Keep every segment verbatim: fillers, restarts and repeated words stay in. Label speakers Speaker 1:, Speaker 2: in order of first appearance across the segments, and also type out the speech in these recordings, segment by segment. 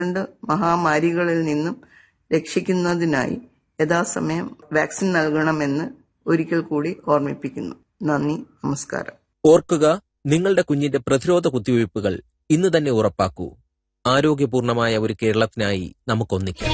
Speaker 1: രണ്ട് മഹാമാരികളിൽ നിന്നും രക്ഷിക്കുന്നതിനായി യഥാസമയം വാക്സിൻ നൽകണമെന്ന് ഒരിക്കൽ കൂടി ഓർമ്മിപ്പിക്കുന്നു. നന്ദി, നമസ്കാരം.
Speaker 2: ഓർക്കുക, നിങ്ങളുടെ കുഞ്ഞിന്റെ പ്രതിരോധ കുത്തിവയ്പ്പുകൾ ഇന്ന് തന്നെ ഉറപ്പാക്കൂ. ആരോഗ്യപൂർണമായ ഒരു കേരളത്തിനായി നമുക്കൊന്നിക്കാം.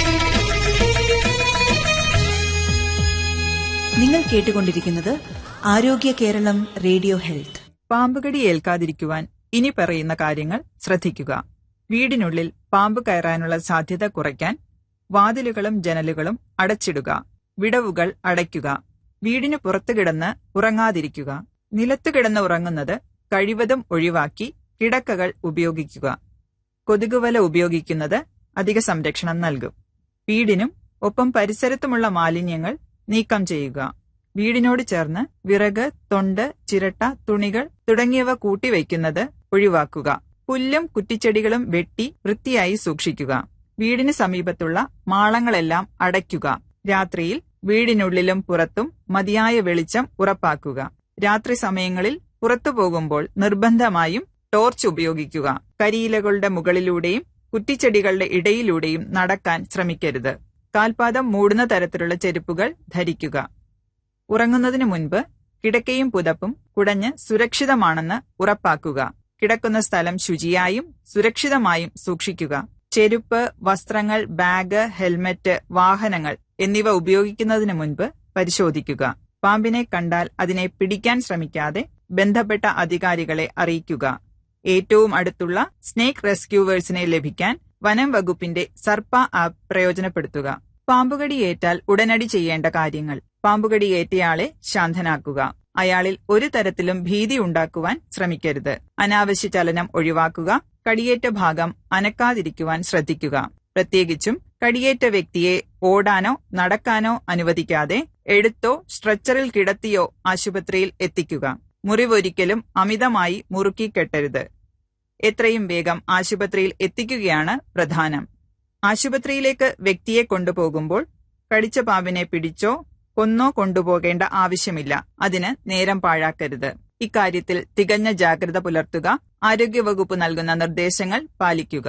Speaker 3: നിങ്ങൾ കേട്ടുകൊണ്ടിരിക്കുന്നത് ആരോഗ്യ കേരളം റേഡിയോ ഹെൽത്ത്.
Speaker 4: പാമ്പുകടി ഏൽക്കാതിരിക്കുവാൻ ഇനി പറയുന്ന കാര്യങ്ങൾ ശ്രദ്ധിക്കുക. വീടിനുള്ളിൽ പാമ്പ് കയറാനുള്ള സാധ്യത കുറയ്ക്കാൻ വാതിലുകളും ജനലുകളും അടച്ചിടുക. വിടവുകൾ അടയ്ക്കുക. വീടിനു പുറത്തു കിടന്ന് ഉറങ്ങാതിരിക്കുക. നിലത്തു കിടന്ന് ഉറങ്ങുന്നത് കഴിവതും ഒഴിവാക്കി കിടക്കകൾ ഉപയോഗിക്കുക. കൊതുകുവല ഉപയോഗിക്കുന്നത് അധിക സംരക്ഷണം നൽകും. വീടിനും ഒപ്പം പരിസരത്തുമുള്ള മാലിന്യങ്ങൾ നീക്കം ചെയ്യുക. വീടിനോട് ചേർന്ന് വിറക്, തൊണ്ട്, ചിരട്ട, തുണികൾ തുടങ്ങിയവ കൂട്ടിവയ്ക്കുന്നത് ഒഴിവാക്കുക. പുല്ലും കുറ്റിച്ചെടികളും വെട്ടി വൃത്തിയായി സൂക്ഷിക്കുക. വീടിന് സമീപത്തുള്ള മാളങ്ങളെല്ലാം അടയ്ക്കുക. രാത്രിയിൽ വീടിനുള്ളിലും പുറത്തും മതിയായ വെളിച്ചം ഉറപ്പാക്കുക. രാത്രി സമയങ്ങളിൽ പുറത്തു പോകുമ്പോൾ നിർബന്ധമായും ടോർച്ച് ഉപയോഗിക്കുക. കരിയിലകളുടെ മുകളിലൂടെയും കുറ്റിച്ചെടികളുടെ ഇടയിലൂടെയും നടക്കാൻ ശ്രമിക്കരുത്. കാൽപാദം മൂടുന്ന തരത്തിലുള്ള ചെരുപ്പുകൾ ധരിക്കുക. ഉറങ്ങുന്നതിനു മുൻപ് കിടക്കയും പുതപ്പും കുടഞ്ഞ് സുരക്ഷിതമാണെന്ന് ഉറപ്പാക്കുക. കിടക്കുന്ന സ്ഥലം ശുചിയായും സുരക്ഷിതമായും സൂക്ഷിക്കുക. ചെരുപ്പ്, വസ്ത്രങ്ങൾ, ബാഗ്, ഹെൽമറ്റ്, വാഹനങ്ങൾ എന്നിവ ഉപയോഗിക്കുന്നതിന് മുൻപ് പരിശോധിക്കുക. പാമ്പിനെ കണ്ടാൽ അതിനെ പിടിക്കാൻ ശ്രമിക്കാതെ ബന്ധപ്പെട്ട അധികാരികളെ അറിയിക്കുക. ഏറ്റവും അടുത്തുള്ള സ്നേക്ക് റെസ്ക്യൂവേഴ്സിനെ ലഭിക്കാൻ വനം വകുപ്പിന്റെ സർപ്പ ആപ്പ് പ്രയോജനപ്പെടുത്തുക. പാമ്പുകടിയേറ്റാൽ ഉടനടി ചെയ്യേണ്ട കാര്യങ്ങൾ: പാമ്പുകടിയേറ്റയാളെ ശാന്തനാക്കുക. അയാളിൽ ഒരു തരത്തിലും ഭീതി ഉണ്ടാക്കുവാൻ ശ്രമിക്കരുത്. അനാവശ്യ ചലനം ഒഴിവാക്കുക. കടിയേറ്റ ഭാഗം അനക്കാതിരിക്കുവാൻ ശ്രദ്ധിക്കുക. പ്രത്യേകിച്ചും കടിയേറ്റ വ്യക്തിയെ ഓടാനോ നടക്കാനോ അനുവദിക്കാതെ എടുത്തോ സ്ട്രെച്ചറിൽ കിടത്തിയോ ആശുപത്രിയിൽ എത്തിക്കുക. മുറിവൊരിക്കലും അമിതമായി മുറുക്കി കെട്ടരുത്. എത്രയും വേഗം ആശുപത്രിയിൽ എത്തിക്കുകയാണ് പ്രധാനം. ആശുപത്രിയിലേക്ക് വ്യക്തിയെ കൊണ്ടുപോകുമ്പോൾ കടിച്ച പാമ്പിനെ പിടിച്ചോ കൊന്നോ കൊണ്ടുപോകേണ്ട ആവശ്യമില്ല. അതിന് നേരം പാഴാക്കരുത്. ഇക്കാര്യത്തിൽ തികഞ്ഞ ജാഗ്രത പുലർത്തുക. ആരോഗ്യവകുപ്പ് നൽകുന്ന നിർദ്ദേശങ്ങൾ പാലിക്കുക.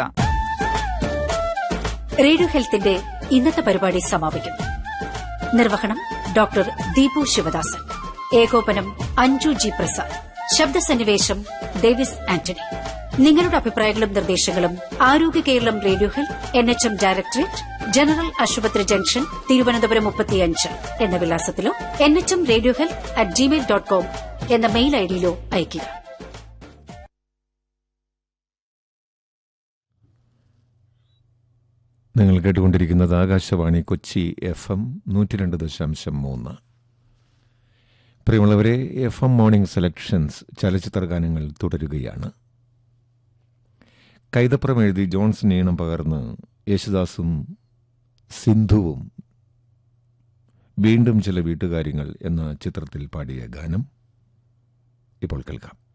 Speaker 5: റേഡിയോ ഹെൽത്തിന്റെ ഇന്നത്തെ പരിപാടി സമാപിക്കുന്നു. നിർവഹണം ഡോക്ടർ ദീപു ശിവദാസൻ. ഏകോപനം അഞ്ജു ജി പ്രസാദ്. ശബ്ദസന്നിവേശം ഡേവിസ് ആന്റണി. നിങ്ങളുടെ അഭിപ്രായങ്ങളും നിർദ്ദേശങ്ങളും ആരോഗ്യ Keralam radio health, N H M directorate, general ആശുപത്രി ജംഗ്ഷൻ, തിരുവനന്തപുരം മുപ്പത്തിയഞ്ച് എന്ന വിലാസത്തിലോ N H M radio health at Gmail dot com എന്ന മെയിൽ ഐഡിയിലോ അയയ്ക്കുക.
Speaker 6: നിങ്ങൾ കേട്ടുകൊണ്ടിരിക്കുന്നത് ആകാശവാണി കൊച്ചി എഫ് എം നൂറ്റി രണ്ട് ദശാംശം മൂന്ന്. പ്രിയമുള്ളവരെ, എഫ് എം മോർണിംഗ് സെലക്ഷൻസ് ചലച്ചിത്ര ഗാനങ്ങൾ തുടരുകയാണ്. കൈതപ്രം എഴുതി ജോൺസൺ ഈണം പകർന്ന് യേശുദാസും സിന്ധുവും വീണ്ടും ചില വീട്ടുകാര്യങ്ങൾ എന്ന ചിത്രത്തിൽ പാടിയ ഗാനം ഇപ്പോൾ കേൾക്കാം.